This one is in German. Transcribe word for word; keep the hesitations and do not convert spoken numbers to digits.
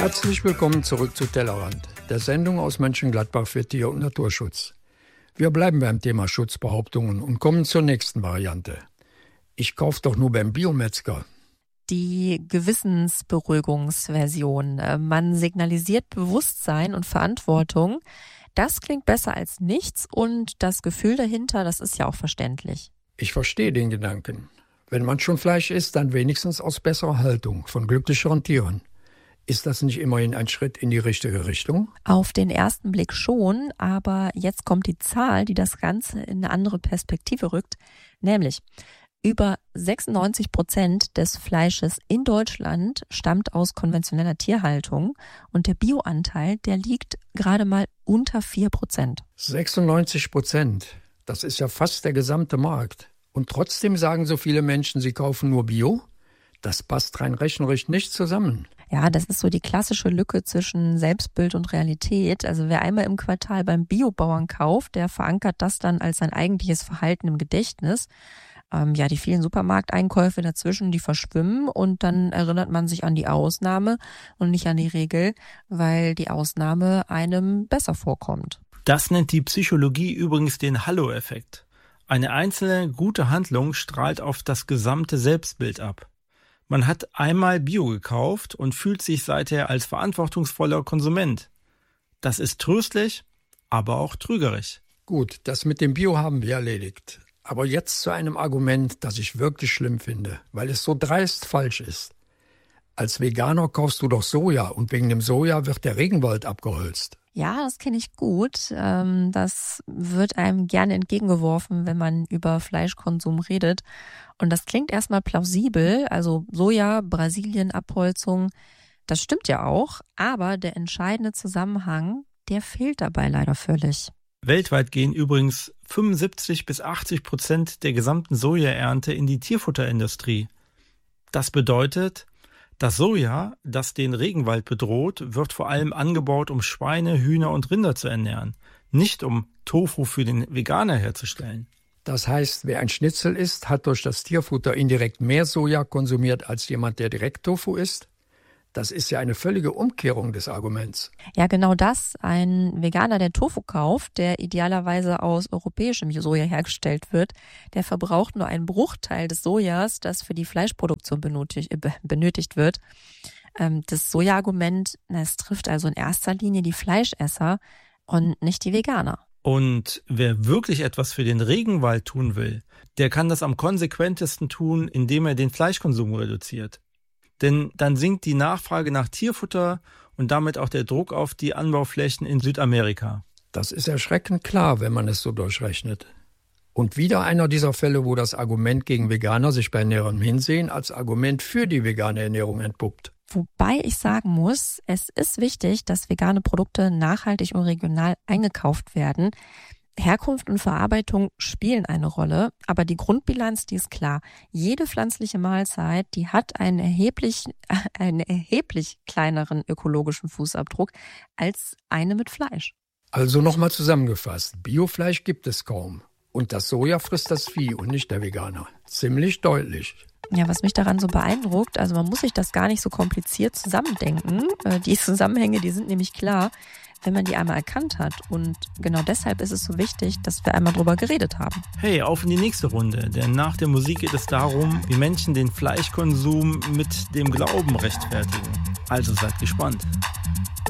Herzlich willkommen zurück zu Tellerrand, der Sendung aus Mönchengladbach für Tier- und Naturschutz. Wir bleiben beim Thema Schutzbehauptungen und kommen zur nächsten Variante. Ich kaufe doch nur beim Biometzger. Die Gewissensberuhigungsversion. Man signalisiert Bewusstsein und Verantwortung. Das klingt besser als nichts und das Gefühl dahinter, das ist ja auch verständlich. Ich verstehe den Gedanken. Wenn man schon Fleisch isst, dann wenigstens aus besserer Haltung, von glücklicheren Tieren. Ist das nicht immerhin ein Schritt in die richtige Richtung? Auf den ersten Blick schon, aber jetzt kommt die Zahl, die das Ganze in eine andere Perspektive rückt, nämlich über sechsundneunzig Prozent des Fleisches in Deutschland stammt aus konventioneller Tierhaltung und der Bioanteil, der liegt gerade mal unter vier Prozent. sechsundneunzig Prozent, das ist ja fast der gesamte Markt. Und trotzdem sagen so viele Menschen, sie kaufen nur Bio? Das passt rein rechnerisch nicht zusammen. Ja, das ist so die klassische Lücke zwischen Selbstbild und Realität. Also wer einmal im Quartal beim Biobauern kauft, der verankert das dann als sein eigentliches Verhalten im Gedächtnis. Ähm, ja, die vielen Supermarkteinkäufe dazwischen, die verschwimmen und dann erinnert man sich an die Ausnahme und nicht an die Regel, weil die Ausnahme einem besser vorkommt. Das nennt die Psychologie übrigens den Hallo-Effekt. Eine einzelne gute Handlung strahlt auf das gesamte Selbstbild ab. Man hat einmal Bio gekauft und fühlt sich seither als verantwortungsvoller Konsument. Das ist tröstlich, aber auch trügerisch. Gut, das mit dem Bio haben wir erledigt. Aber jetzt zu einem Argument, das ich wirklich schlimm finde, weil es so dreist falsch ist. Als Veganer kaufst du doch Soja und wegen dem Soja wird der Regenwald abgeholzt. Ja, das kenne ich gut. Das wird einem gerne entgegengeworfen, wenn man über Fleischkonsum redet. Und das klingt erstmal plausibel, also Soja, Brasilien, Abholzung, das stimmt ja auch. Aber der entscheidende Zusammenhang, der fehlt dabei leider völlig. Weltweit gehen übrigens fünfundsiebzig bis achtzig Prozent der gesamten Sojaernte in die Tierfutterindustrie. Das bedeutet, das Soja, das den Regenwald bedroht, wird vor allem angebaut, um Schweine, Hühner und Rinder zu ernähren, nicht um Tofu für den Veganer herzustellen. Das heißt, wer ein Schnitzel isst, hat durch das Tierfutter indirekt mehr Soja konsumiert als jemand, der direkt Tofu isst? Das ist ja eine völlige Umkehrung des Arguments. Ja, genau das. Ein Veganer, der Tofu kauft, der idealerweise aus europäischem Soja hergestellt wird, der verbraucht nur einen Bruchteil des Sojas, das für die Fleischproduktion benötigt, benötigt wird. Das Soja-Argument, es trifft also in erster Linie die Fleischesser und nicht die Veganer. Und wer wirklich etwas für den Regenwald tun will, der kann das am konsequentesten tun, indem er den Fleischkonsum reduziert. Denn dann sinkt die Nachfrage nach Tierfutter und damit auch der Druck auf die Anbauflächen in Südamerika. Das ist erschreckend klar, wenn man es so durchrechnet. Und wieder einer dieser Fälle, wo das Argument gegen Veganer sich bei näherem Hinsehen als Argument für die vegane Ernährung entpuppt. Wobei ich sagen muss, es ist wichtig, dass vegane Produkte nachhaltig und regional eingekauft werden. Herkunft und Verarbeitung spielen eine Rolle, aber die Grundbilanz, die ist klar. Jede pflanzliche Mahlzeit, die hat einen erheblich, einen erheblich kleineren ökologischen Fußabdruck als eine mit Fleisch. Also nochmal zusammengefasst, Biofleisch gibt es kaum. Und das Soja frisst das Vieh und nicht der Veganer. Ziemlich deutlich. Ja, was mich daran so beeindruckt, also man muss sich das gar nicht so kompliziert zusammendenken. Die Zusammenhänge, die sind nämlich klar, wenn man die einmal erkannt hat. Und genau deshalb ist es so wichtig, dass wir einmal drüber geredet haben. Hey, auf in die nächste Runde, denn nach der Musik geht es darum, wie Menschen den Fleischkonsum mit dem Glauben rechtfertigen. Also seid gespannt.